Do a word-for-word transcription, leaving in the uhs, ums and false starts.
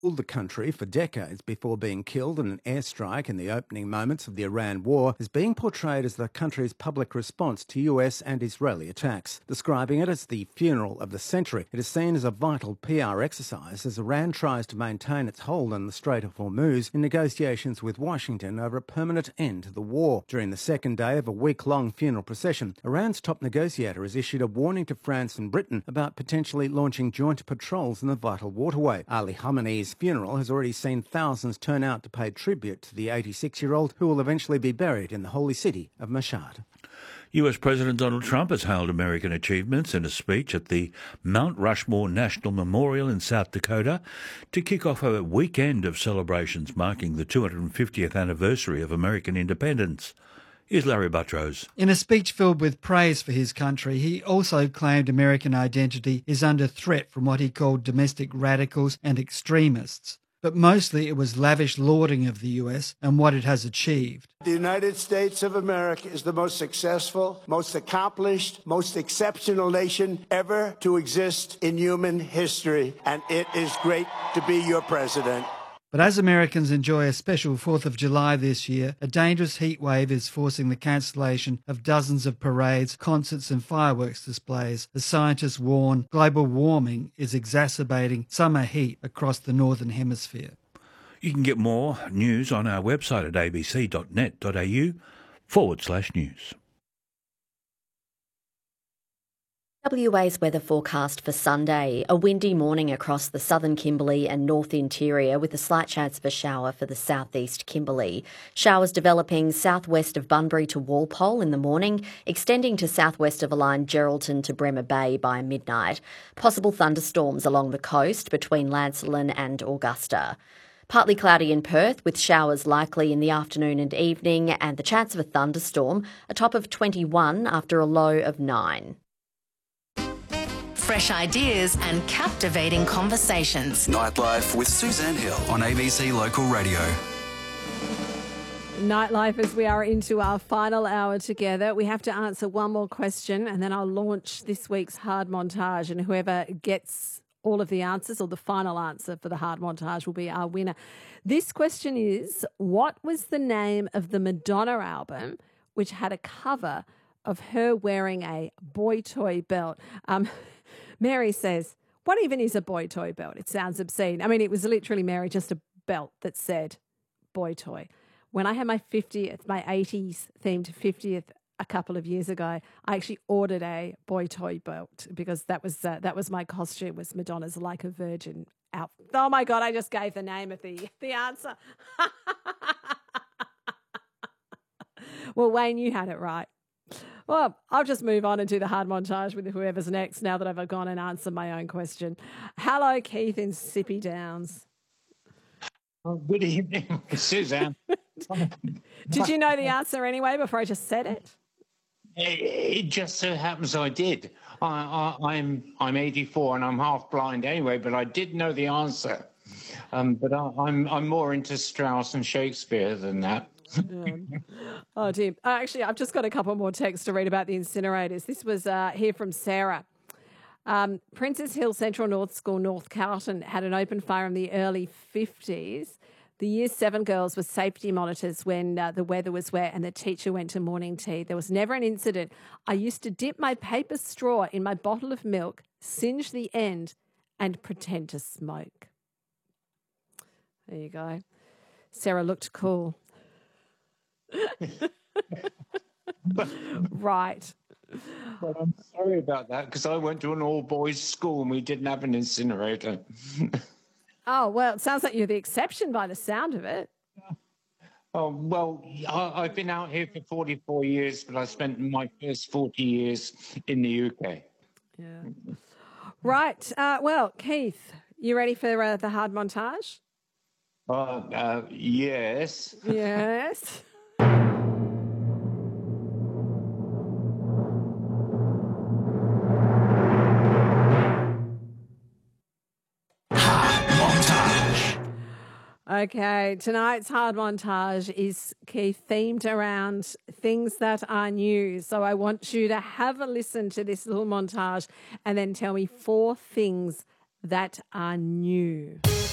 ruled the country for decades before being killed in an airstrike in the opening moments of the Iran war, is being portrayed as the country's public response to U S and Israeli attacks. Describing it as the funeral of the century, it is seen as a vital P R exercise as Iran tries to maintain its hold on the Strait of Hormuz in negotiations with Washington over a permanent end to the war. During the second day of a week-long funeral procession, Iran's top negotiator has issued a warning to France and Britain about potentially launching joint patrols in the vital waterway. Ali Khamenei's funeral has already seen thousands turn out to pay tribute to the eighty-six-year-old who will eventually be buried in the holy city of Mashhad. U S President Donald Trump has hailed American achievements in a speech at the Mount Rushmore National Memorial in South Dakota to kick off a weekend of celebrations marking the two hundred fiftieth anniversary of American independence. Here's Larry Buttrose. In a speech filled with praise for his country, he also claimed American identity is under threat from what he called domestic radicals and extremists. But mostly it was lavish lauding of the U S and what it has achieved. The United States of America is the most successful, most accomplished, most exceptional nation ever to exist in human history, and it is great to be your president. But as Americans enjoy a special fourth of July this year, a dangerous heat wave is forcing the cancellation of dozens of parades, concerts and fireworks displays as scientists warn global warming is exacerbating summer heat across the Northern Hemisphere. You can get more news on our website at abc.net.au forward slash news. W A's weather forecast for Sunday. A windy morning across the southern Kimberley and north interior with a slight chance of a shower for the southeast Kimberley. Showers developing southwest of Bunbury to Walpole in the morning, extending to southwest of a line Geraldton to Bremer Bay by midnight. Possible thunderstorms along the coast between Llansillen and Augusta. Partly cloudy in Perth with showers likely in the afternoon and evening and the chance of a thunderstorm, a top of twenty-one after a low of nine. Fresh ideas and captivating conversations. Nightlife with Suzanne Hill on A B C Local Radio. Nightlife, as we are into our final hour together. We have to answer one more question and then I'll launch this week's hard montage, and whoever gets all of the answers or the final answer for the hard montage will be our winner. This question is, what was the name of the Madonna album which had a cover of her wearing a boy toy belt? Um... Mary says, what even is a boy toy belt? It sounds obscene. I mean, it was literally, Mary, just a belt that said boy toy. When I had my fiftieth, my eighties themed fiftieth a couple of years ago, I actually ordered a boy toy belt because that was uh, that was my costume, was Madonna's Like a Virgin outfit. Oh, my God, I just gave the name of the, the answer. Well, Wayne, you had it right. Well, I'll just move on and do the hard montage with whoever's next now that I've gone and answered my own question. Hello, Keith in Sippy Downs. Oh, good evening, Suzanne. Did you know the answer anyway before I just said it? It, it just so happens I did. I, I, I'm I'm eighty-four and I'm half blind anyway, but I did know the answer. Um, but I, I'm I'm more into Strauss and Shakespeare than that. um, oh, dear. Uh, actually, I've just got a couple more texts to read about the incinerators. This was uh, here from Sarah. Um, Princess Hill Central North School, North Carlton, had an open fire in the early fifties. The Year seven girls were safety monitors when uh, the weather was wet and the teacher went to morning tea. There was never an incident. I used to dip my paper straw in my bottle of milk, singe the end, and pretend to smoke. There you go. Sarah looked cool. Right. Well, I'm sorry about that because I went to an all-boys school and we didn't have an incinerator. Oh, well, it sounds like you're the exception by the sound of it. Oh, well, I, I've been out here for forty-four years, but I spent my first forty years in the U K. Yeah. Right. Uh, well, Keith, you ready for uh, the hard montage? Uh, uh, yes. Yes. Okay, tonight's hard montage is, Keith, themed around things that are new. So I want you to have a listen to this little montage and then tell me four things that are new.